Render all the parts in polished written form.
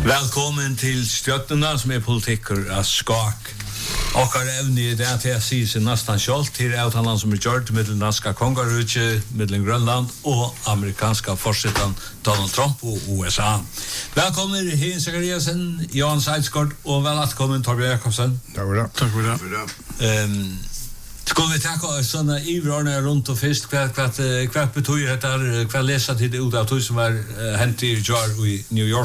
Välkommen till Stjärnorna som är politiker av skak. Och även i det att jag säger sig nästan självt till avtalan som är gjort mellan danska kongarriket, mellan Grönland och amerikanska försidan Donald Trump och USA. Välkommen Hin Zachariasen, Jan Seidsgård och välkommen Torbjörn Jakobsen. Tack för det. Skulle vi tacka såna ivrarna runt och fisk kvart betyder det där kväll läsa till det ut av som var hänt i Jar i New York.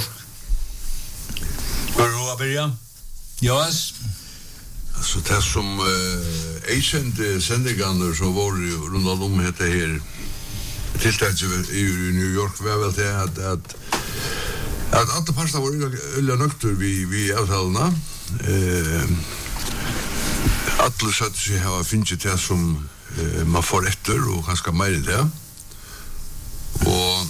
Börja. Yes. Så det som agent sändningar som var runt om heter här tilltaget i New York var väl det att alla parter var nökter vi avtalarna. Alla satt sig ha finnet det som man får efter och ganska mer det. Och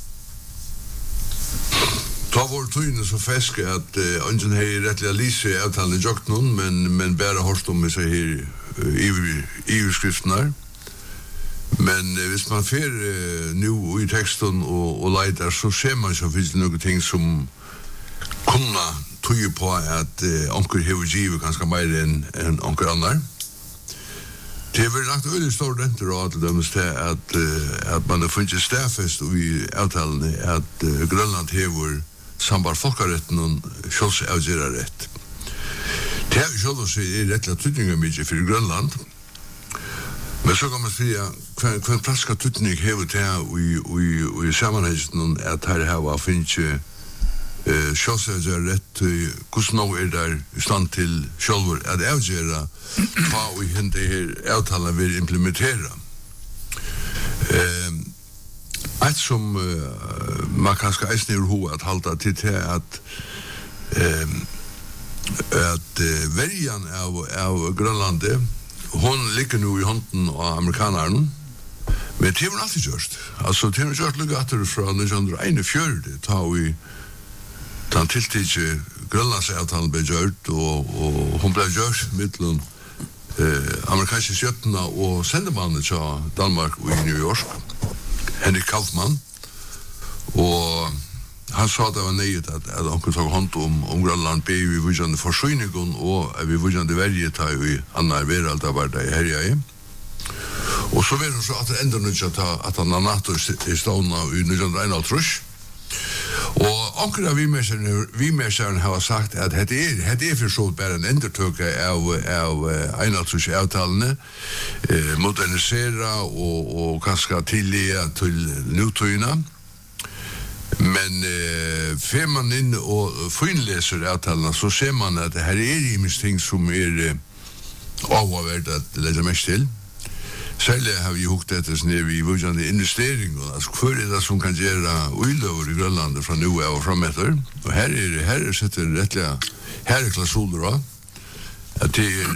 ta vår tøyne så feske at ønsken her rettelig lise avtalen i jokten, men bare hørst om seg her i skriftene. Men hvis man fer nu i teksten og leider, så ser man så finnes det noen ting som kunne tøye på at onker hever givet ganske mer enn onker andre. Det har vært lagt øyelig stor renter og alt dømes til at man har funnet stedfest i avtalen at Grønland hever sambar folkaretten og sjølvsavgjørerett. Det har vi selv å si rettelig tydninger mye for Grønland, men så kan man si hva plass skal tydning hever til i sammenhengen at her har finnet sjølvsavgjørerett, hvordan nå der i stand til sjølver at avgjøre hva vi henter her avtalen vil implementere. Ett som man kanske är snur ho att halta till att värjan av Grönlandet hon ligger nu i handen av amerikanarna men det har alltid gjort alltså det har gjort lugg efter från 1941 tar vi den tilltidje Grönlandsavtalen blev gjort och hon blev gjort mitteln amerikanska sjötterna och sändemannet till Danmark och i New York Henrik Kaufmann och han sa att det var nöjt att onkel tog hand om Grönland be vi vujande försynningen och vi vujande värje ta i annar verald var det här jag och så var det så att det ändå nu att han NATO i ståna i 1931 och onkel vi mästaren har sagt att det är för så bara en ändurtöka av einaltrus avtalene modernisera och kanske tillägga till nutøyna men får man in och finläser avtalene så ser man att det här är ting som är avvärt att lägga mest till. Særlig har vi hukt etter sånn vi vurgende investeringar, altså hva det som kan gjøre uiløver i Grønlandet fra nu og frametter. Og her setter rettelig her klausuler at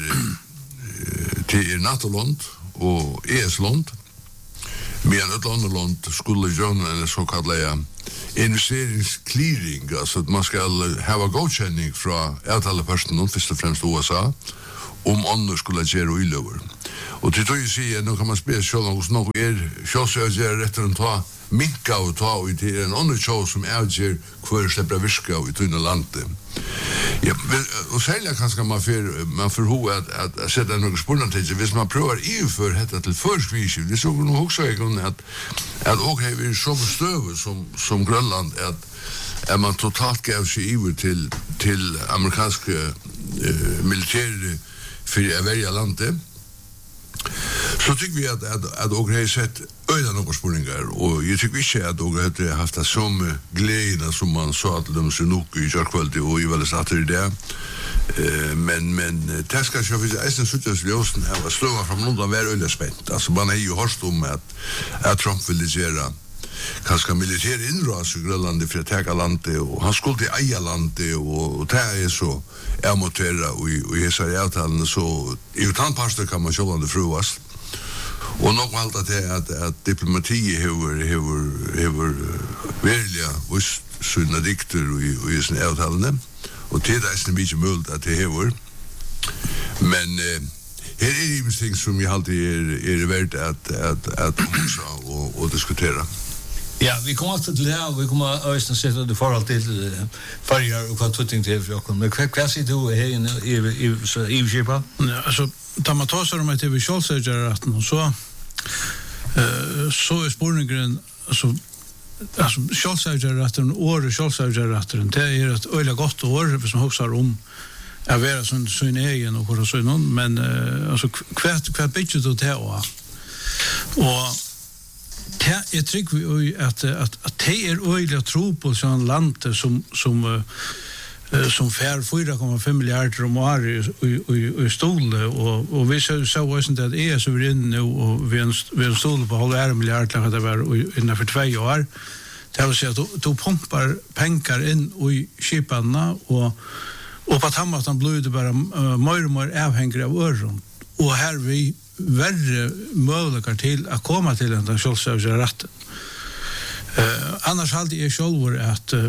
det er NATO-land og ES-land, medan et andre land skulle gjøre en såkallet investeringsclearing, altså at man skal ha godkjenning fra avtalepersonen, først og fremst USA, om andre skulle gjøre uiløver. Och det tror jag säger nu kan man spela själv hos någon självsögare rätter än ta minka och ta ut till en annan show som avger kvar släppa viska ut i tunna landet. Ja, och sälja kanske man för ho att sätta några spårna till hvis man provar inför detta till förskvis. Det såg nog också att okej vi så stöv som Grönland att man totalt gav sig över till amerikanska militär för att välja landet. Så tycker vi att och har sett öda några spårningar och jag tycker inte att och har haft det som glädje som man sa att de så nog i kväll och i väl satt det men det ska ju för att så lösen här var slåa från London var öle spänt alltså man är ju hörst om att Trump vill göra kanske militär inras i Grönland för att ta landet och han skulle äga landet och det är så motera och i hela avtalen så utan pastor kan man själva det fruast och nog allt att diplomati hever välja just såna dikter och i sina avtalen och det är inte mycket möjligt att det hever men här är det ting som jag alltid är värt att och diskutera. Ja, vi kommer alltid til det, og vi kommer også sette det forhold til farger og hva tutting til for dere. Men hva sier du her i Kipa? Ja, altså, da man tar seg om at det er kjølsøkjerretten, så er spørningen, altså kjølsøkjerretten, året kjølsøkjerretten, det er et øyelig godt år, hvis man husker om att vara sin egen och hur så någon men alltså kvart bygger då det och jag tycker vi att det är öjligt tro på sån land som fär 4,5 miljarder om året i stol och vi så var inte att är så vi in nu och vi en stol på 1,5 miljarder att det var innan för 2 år. Det vill säga att du pumpar pengar in i skiparna och på att han blev det bara mer och mer avhängig av öron. Och här vi värre möjligheter till att komma till den självsökande rätten. Annars hade jag själv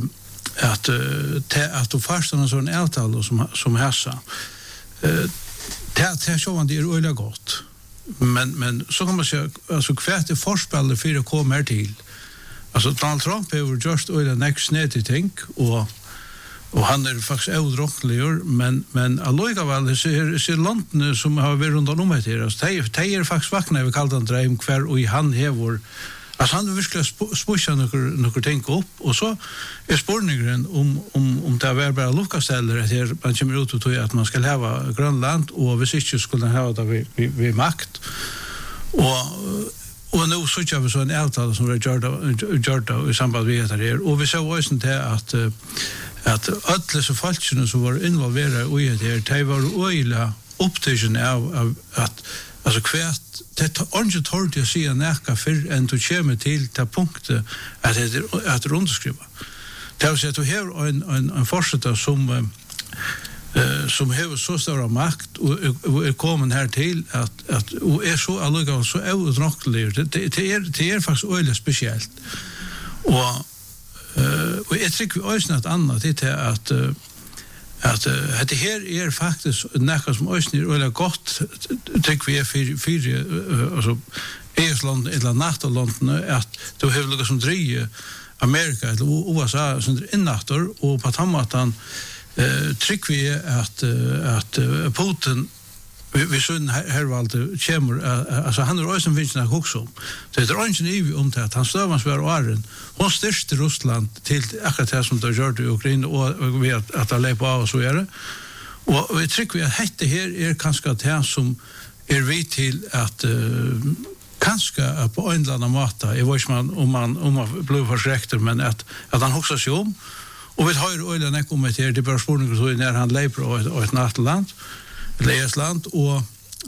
att du först en sån avtal som hässa. Det så det är öliga gott. Men så kan man säga alltså kvärt är förspel för att komma här till. Alltså Donald Trump har just öliga next net think och han är faktiskt odrocklig men allikevel så landene som har varit runt om här till oss de är faktiskt vakna vi kallar den dream kvar och han hävor alltså han vill spusha några ting upp och så är spårningen om det är bara Lucas eller här man kommer ut och tror att man ska leva Grönland och vi inte skulle ha det vid makt och nu så jag vi så en avtal som Jordan i samband med det här och vi så också det att alla så falskene som var involverade i det var öjliga upptäckten av att alltså kvärt det har inte tålt att säga näka för än du kommer till det punkten att underskriva. Det vill säga att du har en fortsättare som har så stor makt och är kommen här till att och är så alldeles så odrocklig. Det är faktiskt öjligt speciellt. Och jag tycker också något annat det är att det här är faktiskt något som också är väldigt gott tycker vi är för alltså Island eller NATO-länderna att du har något som driver Amerika eller USA som innattor och på tamatan tycker vi att Putin vi så här valde kommer alltså han är också en vinnare också så det är inte niv om det att han stövans var åren hon störste Ryssland till akkurat det som det gör i Ukraina och vi att det lever av så är det och vi tycker vi att det här är kanske det som är vi till att kanske på en eller annan måte jag vet man om man blir förskräckt men att han också sig om och vi har ju öliga näck om det bara spårningen så när han lever och ett nattland Läsland och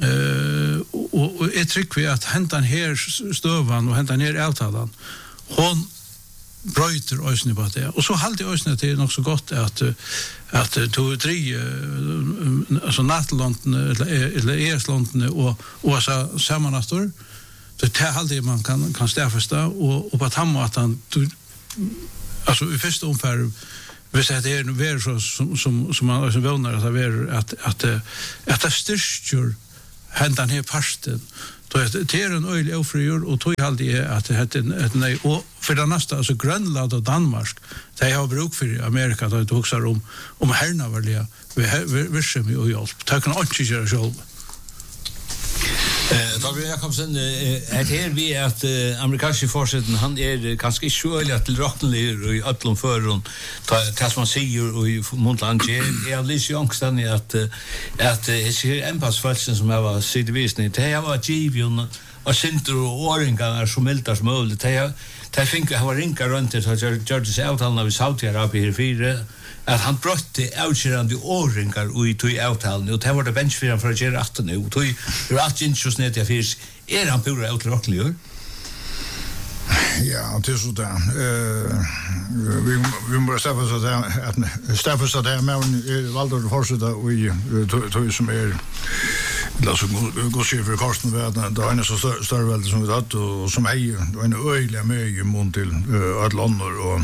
jag tycker vi att häntan här stövan och häntan här avtalan hon bryter ösnen på det och så halde ösnen till något så gott att to tre alltså Nattland eller Estland och så sammanastor det halde man kan stäffasta och på att alltså i första omfär vi säger det är väl så som man alltså vånar att det är att det styrker händan här parsten då det är en öjlig ofrigjord och tror jag alltid att det heter ett nej och för det nästa alltså Grönland och Danmark det har bruk för Amerika då det också om hernavarliga vi som ju hjälp ta kan inte göra själv David Jakobsen här vi att amerikanska forseten han är ganska sjulig att rocknlig i allom förron tas man säger i Montland är lite ångstan att det ser en passfalsen som jag var sidvisning det var givion och center och åringar som miltar som möjligt det fick jag var ringa runt det så George avtalna vi Saudiarabien för att han brötte outskärande åringar i tog avtalen och det var det benchfyran för att göra att nu och tog det var allt inte så snett jag finns han pura utrocklig Ja, det är så där. Vi måste stäffa så där att stäffa så där men valde fortsätta och tog som är alltså gå se för kosten världen då är det så större väl som vi hade och som är en öjliga mycket mot till Atlanter och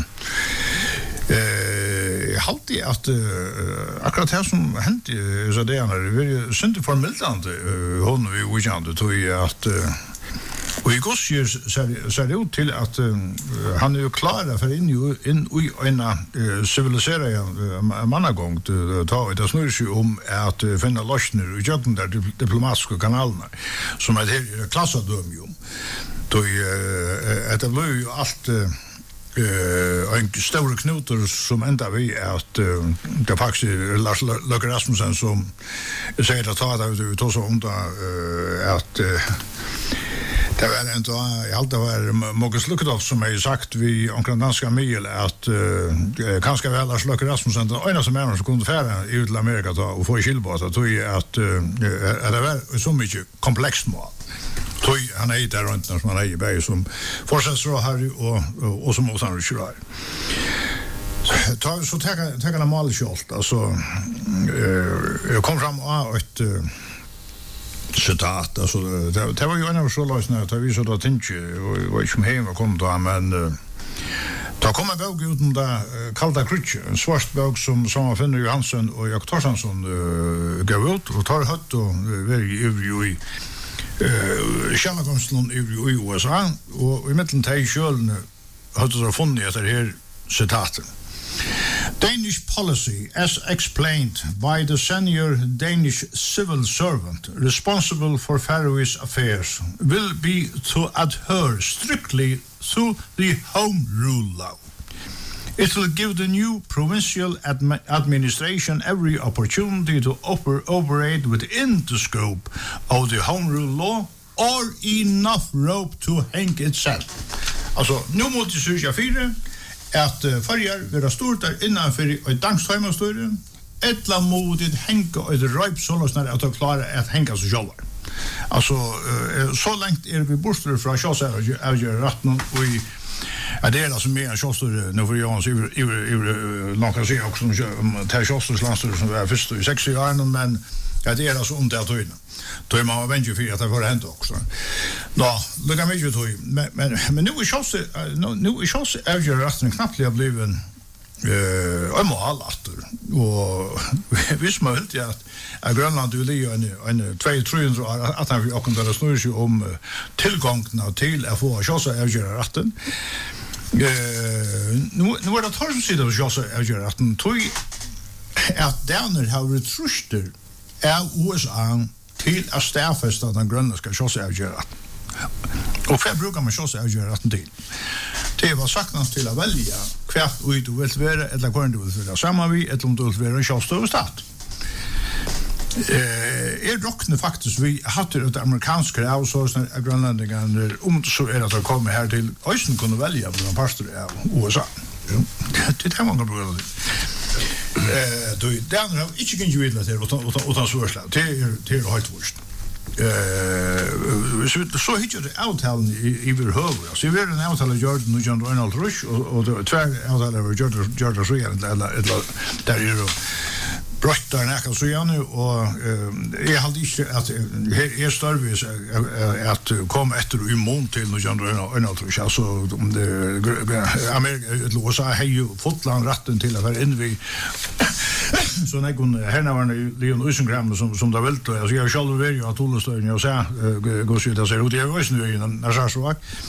jag hade att akkurat här som hände så där när det var synd för Milland hon vi ojande tog att Och I Gossier ser det ut till att han är ju klar för in i en civiliserad mannagång det snurrar sig om att finna lösningar och göra där diplomatiska kanalerna som är det klassadöm ju. Då det blir ju allt en stor knutor som ända vi att det faktiskt Lars Løkke Rasmussen som säger att ta det ut så om att det var inte I allt det var Mogens Lukkedolf som har sagt vi omkring danska mil att kanske väl Lars Løkke Rasmussen den ena som som kunde färra ut till Amerika och få kylbåt att det var så mycket komplext mål. Han är där runt när man är i berg som fortsätter här och som också han kör. Så tar han målskott alltså jag kom fram och ett citat alltså det var ju en av så lösningar att vi så då tänkte och som hem och kom då men då kommer bok ut om det kalda krutcher en svart bok som finner Johansson och Jakob Torstensson gav ut och tar hött och är i kärnkomsten i USA och I mitten till sjölne hade det funnit att det här citaten. Danish policy as explained by the senior Danish civil servant responsible for Faroese affairs will be to adhere strictly to the Home Rule law. It will give the new provincial administration every opportunity to operate within the scope of the Home Rule law or enough rope to hang itself. Alltså, nu måste jag söka fyra att förjar vara stort där innanför ett dagstheimastöre ettla modigt hänga ett röp så lösnar att klara att hänga så själva. Alltså, så långt vi borster från Kjosser och gör rätten och ja, det alltså mer Kjosser nu för jag så långt se också om till Kjossers landstör som var först I 60 år men ja, det alltså ont att höjna. Då man väntar för att det får hända också. Nå, lugna mig ju då. Men nu är Kjosser är ju rätten knappt har blivit målatter och visst möjligt att Grönland vill ju en 200-300 år att han och kunde snurra sig om tillgången till att få Kjosser avgöra rätten. Nu är det tar som sitter Kjosser avgöra rätten tror att därner har retruster är USA till att stärfästa den grönländska Kjosser avgöra rätten. Och för brukar man Kjosser avgöra rätten till. Det var sagt till att välja kvart ut du vill vara eller vad du vill vara samma vi eller om du vill vara en Kjosser stat. Rockne faktiskt vi hade det amerikanska outsourcing av grönlänningarna så att det kommer här till Östen kunde välja på en pastor av USA. Det är många bra. Då där har inte kan ju vidare utan svårslag. Det är helt värst. Så hittar det avtalen I överhuvud. Så vi är en avtal av Jordan och John Ronald Rush och tvär avtal av Jordan Sjöjärn eller där är det brottar näka så jag nu och jag hade inte att är störvis att komma efter immun till och John Ronald Rush alltså Amerika USA har ju fått rätten till att vara in vi så när hon härna var Leon Usengram som där väl alltså jag själv var ju att hålla stöden jag sa går så där så det är ju nu när så